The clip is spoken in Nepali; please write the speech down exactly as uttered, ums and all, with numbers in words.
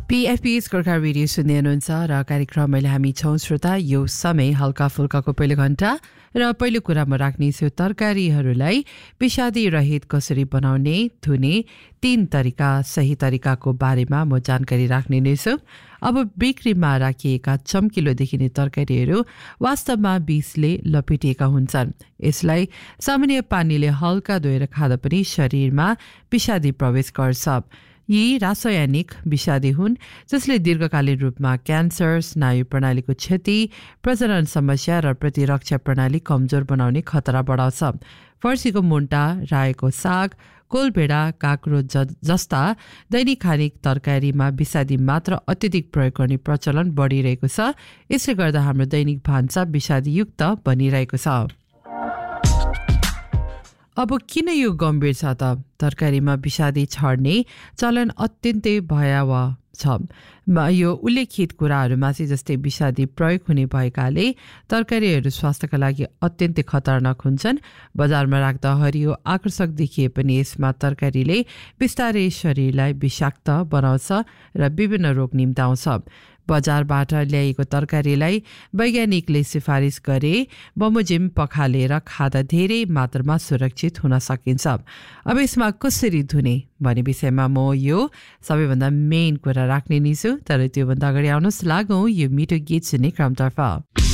पीएफपीएस गोर्खा रेडियो सुन्दै हुनुहुन्छ र कार्यक्रम मैले हामी छौँ श्रोता। यो समय हल्का फुल्काको पहिलो घण्टा र पहिलो कुरा म राख्नेछु तरकारीहरूलाई विषादी रहित कसरी बनाउने धुने तीन तरिका सही तरिकाको बारेमा म जानकारी राख्ने नै छु। अब बिक्रीमा राखिएका चम्किलो देखिने तरकारीहरू वास्तवमा विषले लपेटिएका हुन्छन्। यसलाई सामान्य पानीले हल्का धोएर खाँदा पनि शरीरमा विषादी प्रवेश गर्छ। यी रासायनिक विषादी हुन् जसले दीर्घकालीन रूपमा क्यान्सर, स्नायु प्रणालीको क्षति, प्रजनन समस्या र प्रतिरक्षा प्रणाली कमजोर बनाउने खतरा बढाउँछ। फर्सीको मुन्टा, रायोको साग, कोलभेडा, काँक्रो जस्ता दैनिक खाने तरकारीमा विषादी मात्र अत्यधिक प्रयोग गर्ने प्रचलन बढिरहेको छ। यसले गर्दा हाम्रो दैनिक भान्सा विषादीयुक्त बनिरहेको छ। अब किन यो गम्भीर छ त? तरकारीमा विषादी छर्ने चलन अत्यन्तै भयावह छ। यो उल्लेखित कुराहरूमा चाहिँ जस्तै विषादी प्रयोग हुने भएकाले तरकारीहरू स्वास्थ्यका लागि अत्यन्तै खतरनाक हुन्छन्। बजारमा राख्दा हरियो आकर्षक देखिए पनि यसमा तरकारीले बिस्तारै शरीरलाई विषाक्त बनाउँछ र विभिन्न रोग निम्ताउँछ। बजारबाट ल्याइएको तरकारीलाई वैज्ञानिकले सिफारिस गरे बमोजिम पखालेर खाँदा धेरै मात्रामा सुरक्षित हुन सकिन्छ। अब यसमा कसरी धुने भन्ने विषयमा म यो सबैभन्दा मेन कुरा राख्ने नै छु। तर त्योभन्दा अगाडि आउनुहोस् लागौँ यो मिठो गीत सुन्ने क्रमतर्फ।